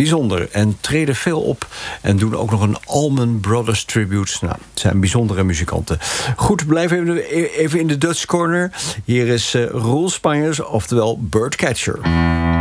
bijzonder. En treden veel op en doen ook nog een Allman Brothers tribute. Nou, het zijn bijzondere muzikanten. Goed, blijven even in de Dutch Corner. Hier is Roel Spanjers, oftewel Birdcatcher.